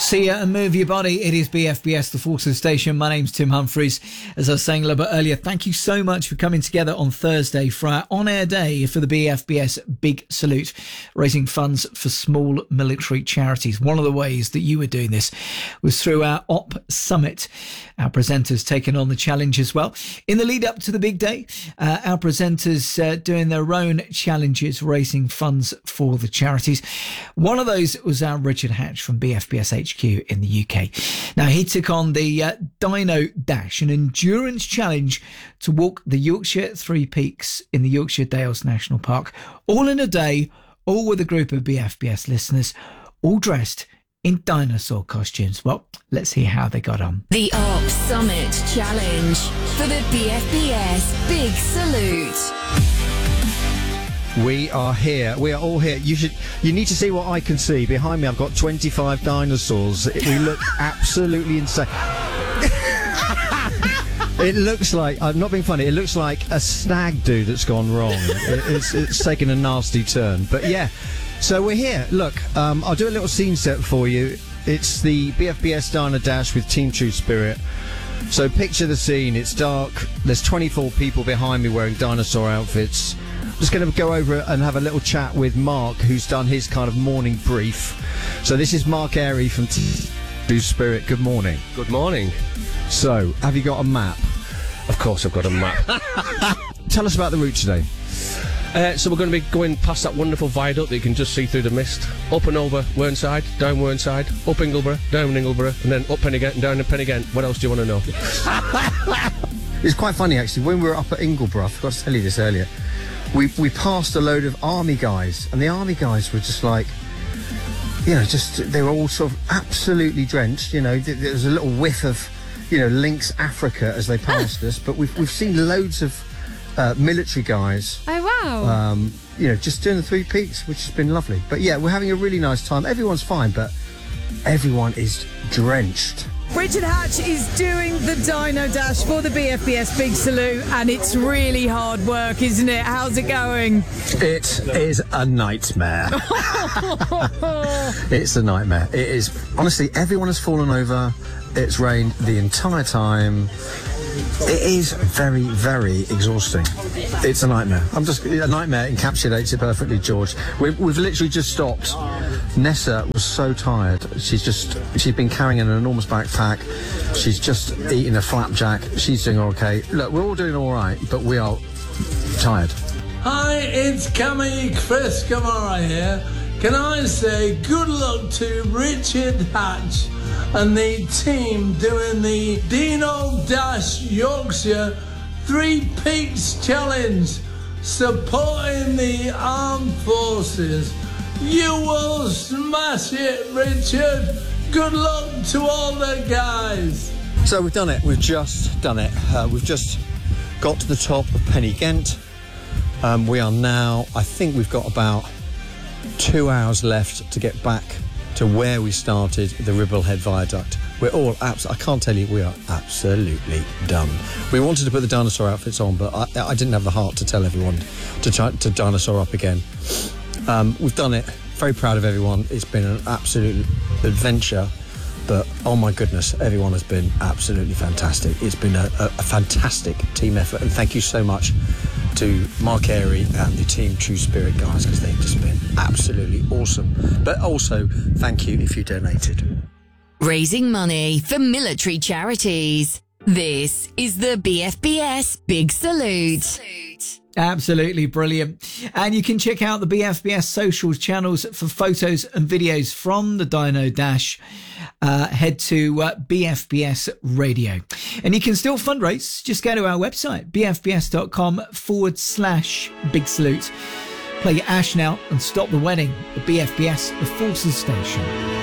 See ya and move your body. It is BFBS, the Forces Station. My name's Tim Humphreys. As I was saying a little bit earlier, thank you so much for coming together on Thursday for our on-air day for the BFBS Big Salute, raising funds for small military charities. One of the ways that you were doing this was through our OP Summit. Our presenters taking on the challenge as well. In the lead up to the big day, our presenters doing their own challenges, raising funds for the charities. One of those was our Richard Hatch from BFBS HQ in the UK. Now, he took on the Dino Dash, an endurance challenge to walk the Yorkshire Three Peaks in the Yorkshire Dales National Park, all in a day, all with a group of BFBS listeners, all dressed in dinosaur costumes. Well, let's see how they got on. The OP Summit Challenge for the BFBS Big Salute. We are here. We are all here. You need to see what I can see. Behind me, I've got 25 dinosaurs. We look absolutely insane. It looks like, I'm not being funny, it looks like a stag do that's gone wrong. It's taken a nasty turn. But yeah, so we're here. Look, I'll do a little scene set for you. It's the BFBS Dino Dash with Team True Spirit. So picture the scene. It's dark. There's 24 people behind me wearing dinosaur outfits. I'm just going to go over and have a little chat with Mark, who's done his kind of morning brief. So this is Mark Airy from True Spirit. Good morning. Good morning. So, have you got a map? Of course I've got a map. Tell us about the route today. So we're going to be going past that wonderful viaduct that you can just see through the mist. Up and over Whernside, down Whernside, up Ingleborough, down Ingleborough, and then up Pen again and down Pen again. What else do you want to know? It's quite funny, actually. When we were up at Ingleborough, I forgot to tell you this earlier, we passed a load of army guys, and the army guys were just like, you know, they were all sort of absolutely drenched. You know, there was a little whiff of, you know, Lynx Africa as they passed us, but we've seen loads of military guys. Oh, wow. You know, just doing the Three Peaks, which has been lovely. But yeah, we're having a really nice time. Everyone's fine, but everyone is drenched. Richard Hatch is doing the Dino Dash for the BFBS Big Salute, and it's really hard work, isn't it? How's it going? It is a nightmare. It's a nightmare. It is. Honestly, everyone has fallen over. It's rained the entire time. It is very, very exhausting. It's a nightmare. A nightmare encapsulates it perfectly, George. We've literally just stopped. Nessa was so tired. She's been carrying an enormous backpack. She's just eating a flapjack. She's doing okay. Look, we're all doing all right, but we are tired. Hi, it's Cammy Chris Kamara here. Can I say good luck to Richard Hatch and the team doing the Dino Dash Yorkshire Three Peaks Challenge, supporting the armed forces. You will smash it, Richard. Good luck to all the guys. So we've done it. We've just done it. We've just got to the top of Penny Ghent. We are now, I think we've got about 2 hours left to get back to where we started, the Ribblehead Viaduct. We're all I can't tell you, we are absolutely done. We wanted to put the dinosaur outfits on, but I didn't have the heart to tell everyone to try to dinosaur up again. We've done it. Very proud of everyone. It's been an absolute adventure, but oh my goodness, everyone has been absolutely fantastic. It's been a fantastic team effort, and thank you so much to Mark Airy and the Team True Spirit guys, because they've just been absolutely awesome. But also, thank you if you donated. Raising money for military charities. This is the BFBS Big Salute. Absolutely brilliant. And you can check out the BFBS social channels for photos and videos from the Dino Dash. Head to BFBS Radio. And you can still fundraise. Just go to our website, bfbs.com/Big Salute. Play your Ash now and stop the wedding. The BFBS, the Forces Station.